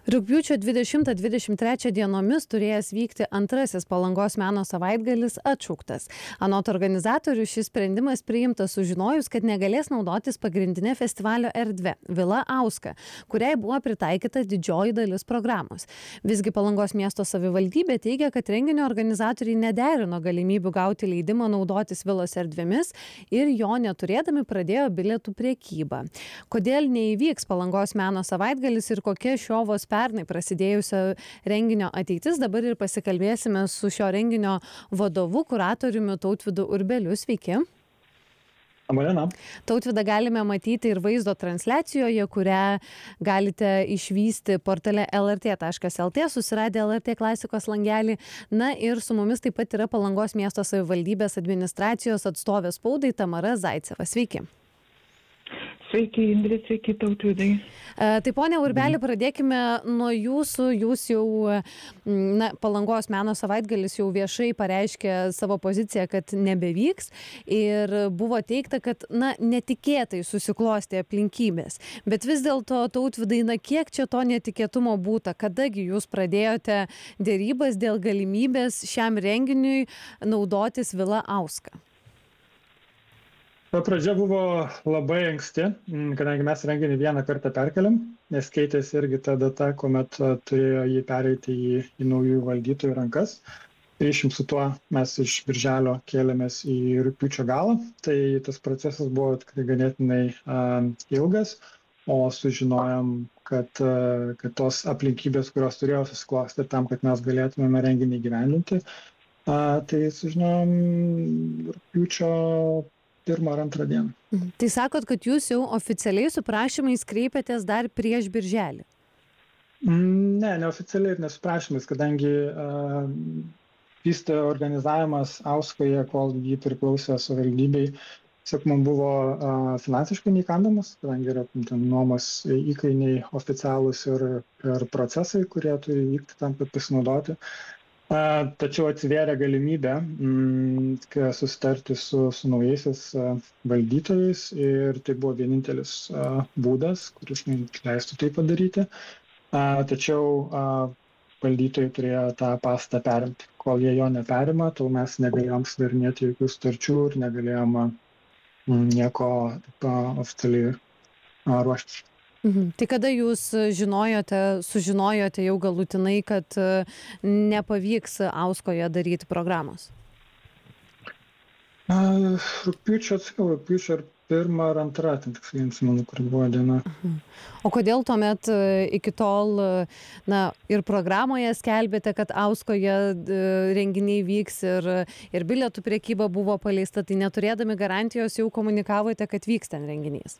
Rugpjūčio 20-23 dienomis turėjęs vykti antrasis Palangos meno savaitgalis atšauktas. Anot organizatorių šis sprendimas priimtas sužinojus, kad negalės naudotis pagrindinė festivalio erdvė Vila Auska, kuriai buvo pritaikyta didžioji dalis programos. Visgi Palangos miesto savivaldybė teigia, kad renginio organizatoriai nederino galimybių gauti leidimą naudotis vilos erdvėmis ir jo neturėdami pradėjo bilietų priekybą. Kodėl neįvyks Palangos meno savaitgalis ir kokia šio vos pernai prasidėjusio renginio ateitis, dabar ir pasikalbėsime su šio renginio vadovu, kuratoriumi Tautvydu Urbeliu. Sveiki. Amalena. Tautvydą galime matyti ir vaizdo transliacijoje, kurią galite išvysti portale lrt.lt, susiradę LRT klasikos langelį. Na ir su mumis taip pat yra Palangos miesto savivaldybės administracijos atstovė spaudai Tamara Zaiceva. Sveiki. Sveiki, Indrė, sveiki, Tautvydai. Tai ponia Urbeli, pradėkime nuo jūsų. Jūs jau, Palangos meno savaitgalis jau viešai pareiškė savo poziciją, kad nebevyks ir buvo teigta, kad, netikėtai susiklostė aplinkybės. Bet vis dėlto, Tautvydai, kiek čia to netikėtumo būta? Kadagi jūs pradėjote dėrybas dėl galimybės šiam renginiui naudotis Vila Auska? Pradžia buvo labai anksti, kadangi mes renginį vieną kartą perkeliam, nes keitėsi irgi ta data, kuomet turėjo jį pereiti į naujųjų valdytojų rankas. Ryšim su tuo mes iš birželio kėlėmės į rugpjūčio galą, tai tas procesas buvo tikrai ganėtinai ilgas, o sužinojom, kad tos aplinkybės, kurios turėjo susiklostyti tam, kad mes galėtumėme renginį įgyvendinti, tai sužinojom rugpjūčio 1 ar 2 dieną. Tai sakot, kad jūs jau oficialiai su prašymais kreipėtės dar prieš birželį? Ne, neoficialiai ir ne su prašymais, kadangi vystė organizavimas Auskoje, kol jį priklausė savivaldybei, man buvo finansiškai neįkandamas, kadangi yra nuomos įkainiai oficialūs ir procesai, kurie turi vykti tam, kad pasinaudoti. Tačiau atsivėrė galimybė susitarti su naujaisiais valdytojais ir tai buvo vienintelis būdas, kuris leistų tai padaryti. Tačiau valdytojai turėjo tą pastatą perimti. Kol jie jo neperima, tol mes negalėjom sudarinėti jokių sutarčių ir negalėjom nieko oficialiai ruošti. Tai kada jūs sužinojote jau galutinai, kad nepavyks Auskoje daryti programos? Rugpjūčio 1 ar 2, tiksliai neatsimenu, kur buvo diena. O kodėl tuomet iki tol ir programoje skelbėte, kad Auskoje renginiai vyks ir bilietų prekyba buvo paleista, tai neturėdami garantijos jau komunikavote, kad vyks ten renginys?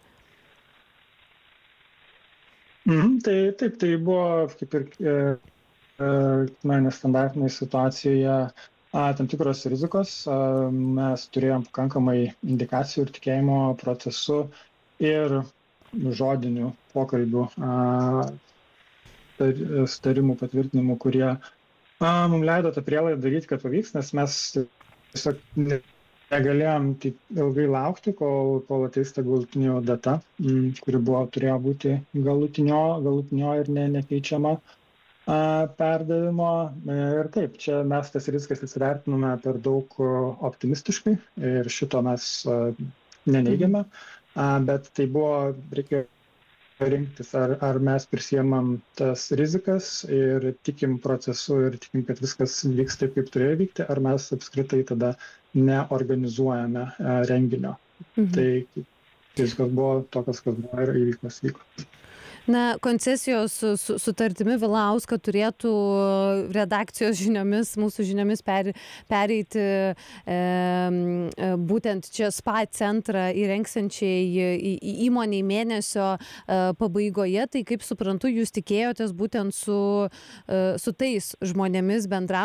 Tai buvo kaip ir nestandartinėje situacijoje tam tikros rizikos. Mes turėjom pakankamai indikacijų ir tikėjimo procesų ir žodinių pokalbių, sutarimų, patvirtinimų, kurie mums leido tą prielaidą daryti, kad pavyks, nes mes tiesiog negalėjom taip ilgai laukti, kol ateis ta galutinio data, kuri turėjo būti galutinio ir nekeičiama perdavimo. Ir taip, čia mes tas rizikas įsivertinome per daug optimistiškai ir šito mes neneigiame, bet tai reikėjo rinktis, ar mes prisiemam tas rizikas ir tikim procesu ir tikim, kad viskas vyks taip, kaip turėjo vykti, ar mes apskritai tada neorganizuojame renginio. Tai viskas buvo tokias, kas buvo ir įvykos vyko. Koncesijos sutartimi Vila Auska turėtų redakcijos žiniomis, mūsų žiniomis pereiti būtent čia spa centrą įrengsiančiai įmonei mėnesio pabaigoje. Tai kaip suprantu, jūs tikėjotės būtent su tais žmonėmis bendrauti.